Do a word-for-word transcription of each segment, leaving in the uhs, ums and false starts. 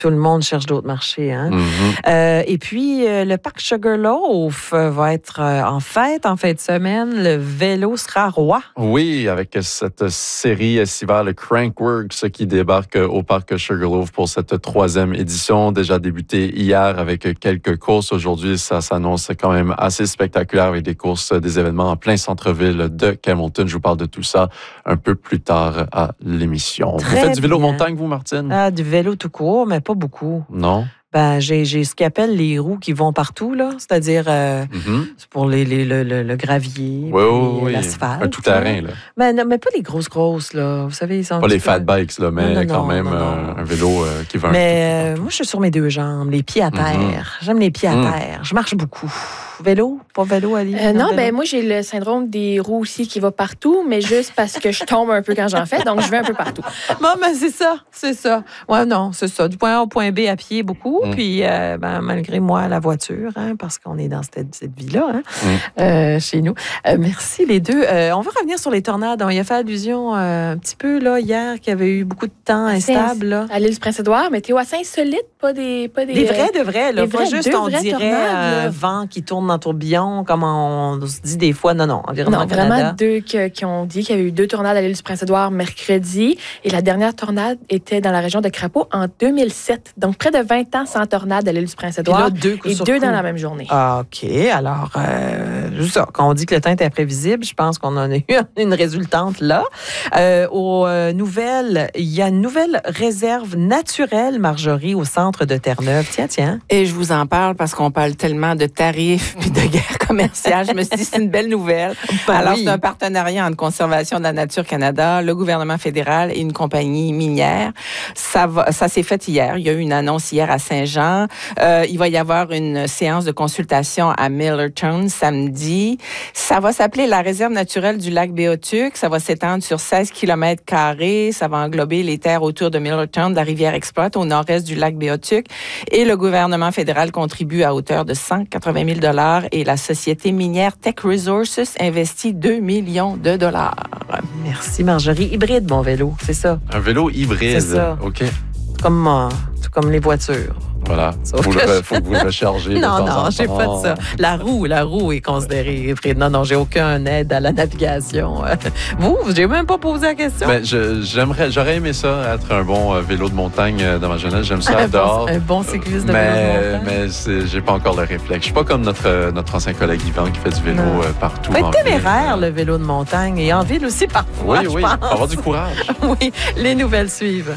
Tout le monde cherche d'autres marchés. Hein? Mm-hmm. Euh, et puis, euh, le parc Sugarloaf euh, va être euh, en fête en fin de semaine. Le vélo sera roi. Oui, avec cette série estivale, le Crankworks, qui débarque au parc Sugarloaf pour cette troisième édition. Déjà débuté hier avec quelques courses. Aujourd'hui, ça s'annonce quand même assez spectaculaire avec des courses, des événements en plein centre-ville de Campbellton. Je vous parle de tout ça un peu plus tard à l'émission. Très vous faites du vélo bien. montagne, vous, Martine? Ah, du vélo tout court, mais pas beaucoup. Non? Ben, j'ai, j'ai ce qu'ils appellent les roues qui vont partout, là. C'est-à-dire, euh, mm-hmm. c'est pour les, les, le, le, le gravier, oui, oui, oui. l'asphalte. Un tout-terrain, là. Ben, non, mais pas les grosses, grosses, là. Vous savez, ils sont pas les peu... fat bikes, là, mais non, non, quand non, même non, non. un vélo euh, qui va mais, un peu. Mais euh, moi, je suis sur mes deux jambes, les pieds à terre. Mm-hmm. J'aime les pieds à mm. terre. Je marche beaucoup. Vélo? Pas vélo, Ali? Euh, non, non ben moi, j'ai le syndrome des roues aussi qui va partout, mais juste parce que je tombe un peu quand j'en fais, donc je vais un peu partout. Bon, ben c'est ça, c'est ça. Ouais, non, c'est ça. Du point A au point B à pied, beaucoup, mm. puis euh, ben, malgré moi, la voiture, hein, parce qu'on est dans cette, cette vie-là, hein, mm. euh, chez nous. Euh, merci, les deux. Euh, on va revenir sur les tornades. On y a fait allusion euh, un petit peu, là, hier, qu'il y avait eu beaucoup de temps instable, là. À l'île du Prince-Édouard, météo assez insolite, pas des... Pas des, des vrais, de vrais, là. Des pas vrais, juste, on dirait, tornades, euh, vent qui tourne dans le tourbillon, comme on se dit des fois, non, non, environnement Non, Canada. vraiment deux qui, qui ont dit qu'il y avait eu deux tornades à l'île du Prince-Édouard mercredi, et la dernière tornade était dans la région de Crapaud en deux mille sept. Donc, près de vingt ans sans tornade à l'île du Prince-Édouard. Là, deux et deux coup. dans la même journée. Ah, OK. Alors, euh, juste ça, quand on dit que le temps est imprévisible, je pense qu'on en a eu une résultante là. Euh, aux euh, nouvelles, il y a une nouvelle réserve naturelle, Marjorie, au centre de Terre-Neuve. Tiens, tiens. Et je vous en parle parce qu'on parle tellement de tarifs puis de guerre commerciale. Je me suis dit, c'est une belle nouvelle. Ben Alors, oui. c'est un partenariat entre Conservation de la Nature Canada, le gouvernement fédéral et une compagnie minière. Ça va, ça s'est fait hier. Il y a eu une annonce hier à Saint-Jean. Euh, il va y avoir une séance de consultation à Millerton samedi. Ça va s'appeler la réserve naturelle du lac Béotuc. Ça va s'étendre sur seize kilomètres carrés. Ça va englober les terres autour de Millerton, de la rivière Exploit, au nord-est du lac Béotuc. Et le gouvernement fédéral contribue à hauteur de cent quatre-vingt mille dollars et la société minière Tech Resources investit deux millions de dollars. Merci, Marjorie. Hybride, mon vélo, c'est ça? Un vélo hybride. C'est ça. OK. Comme moi, tout comme les voitures. Voilà. Il faut, le, faut que vous le rechargez. Non, non, j'ai pas de ça. La roue, la roue est considérée hybride. Non, non, j'ai aucun aide à la navigation. Vous, j'ai même pas posé la question. Ben, je, j'aimerais, j'aurais aimé ça, être un bon vélo de montagne dans ma jeunesse. J'aime ça un dehors. Bon, un bon cycliste de mais, vélo de montagne. Mais c'est, j'ai pas encore le réflexe. Je suis pas comme notre, notre ancien collègue Yvan qui fait du vélo non. partout. C'est téméraire, le vélo de montagne. Et en ville aussi, parfois, oui, oui, je pense. Il faut avoir du courage. Oui, les nouvelles suivent.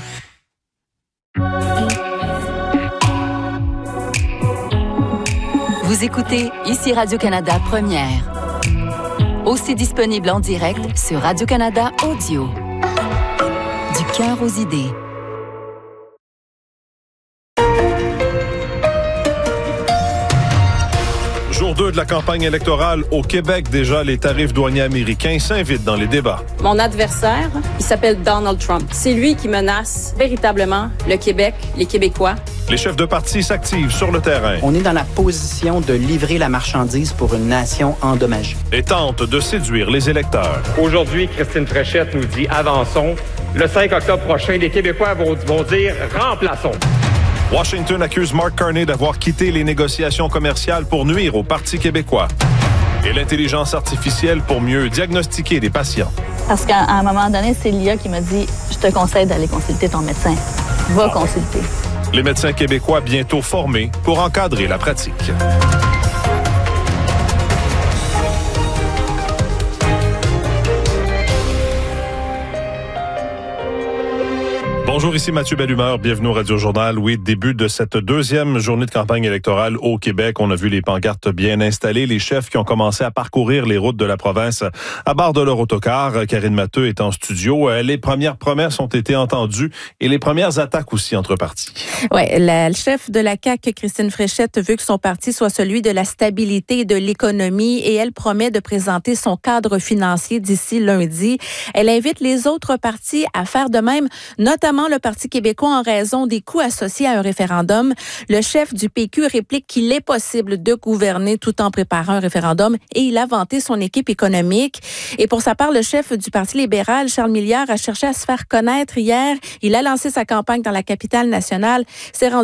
Vous écoutez ici Radio-Canada Première. Aussi disponible en direct sur Radio-Canada Audio. Du cœur aux idées. Jour deux de la campagne électorale au Québec, déjà, les tarifs douaniers américains s'invitent dans les débats. Mon adversaire, il s'appelle Donald Trump. C'est lui qui menace véritablement le Québec, les Québécois. Les chefs de parti s'activent sur le terrain. On est dans la position de livrer la marchandise pour une nation endommagée. Et tente de séduire les électeurs. Aujourd'hui, Christine Fréchette nous dit « Avançons ». Le cinq octobre prochain, les Québécois vont, vont dire « Remplaçons ». Washington accuse Mark Carney d'avoir quitté les négociations commerciales pour nuire au Parti québécois. Et l'intelligence artificielle pour mieux diagnostiquer les patients. Parce qu'à un moment donné, c'est l'I A qui m'a dit « Je te conseille d'aller consulter ton médecin. Va consulter. » Les médecins québécois bientôt formés pour encadrer la pratique. Bonjour, ici Mathieu Bellumeur. Bienvenue au Radio-Journal. Oui, début de cette deuxième journée de campagne électorale au Québec. On a vu les pancartes bien installées, les chefs qui ont commencé à parcourir les routes de la province à bord de leur autocar. Karine Matheux est en studio. Les premières promesses ont été entendues et les premières attaques aussi entre partis. Oui, la chef de la C A Q, Christine Fréchette, veut que son parti soit celui de la stabilité et de l'économie et elle promet de présenter son cadre financier d'ici lundi. Elle invite les autres partis à faire de même, notamment gouvernement, le Parti québécois, en raison des coûts associés à un référendum. Le chef du P Q réplique qu'il est possible de gouverner tout en préparant un référendum et il a vanté son équipe économique. Et pour sa part, le chef du Parti libéral, Charles Milliard, a cherché à se faire connaître hier. Il a lancé sa campagne dans la capitale nationale. S'est rendu